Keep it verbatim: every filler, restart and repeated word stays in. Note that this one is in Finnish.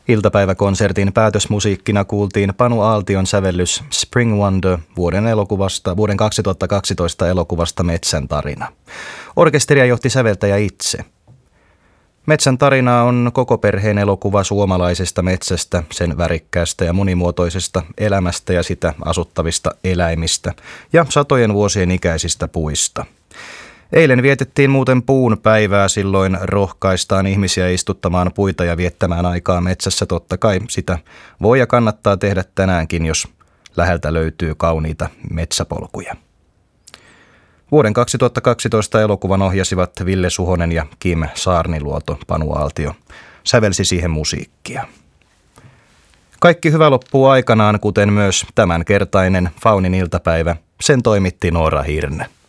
Iltapäiväkonsertin päätösmusiikkina kuultiin Panu Aaltion sävellys Spring Wonder vuoden, elokuvasta, vuoden kaksituhattakaksitoista elokuvasta Metsän tarina. Orkesteria johti säveltäjä itse. Metsän tarina on koko perheen elokuva suomalaisesta metsästä, sen värikkäästä ja monimuotoisesta elämästä ja sitä asuttavista eläimistä ja satojen vuosien ikäisistä puista. Eilen vietettiin muuten puun päivää, silloin rohkaistaan ihmisiä istuttamaan puita ja viettämään aikaa metsässä. Totta kai sitä voi ja kannattaa tehdä tänäänkin, jos läheltä löytyy kauniita metsäpolkuja. Vuoden kaksituhattakaksitoista elokuvan ohjasivat Ville Suhonen ja Kim Saarniluoto. Panu Aaltio sävelsi siihen musiikkia. Kaikki hyvä loppuu aikanaan, kuten myös tämänkertainen Faunin iltapäivä. Sen toimitti Noora Hirne.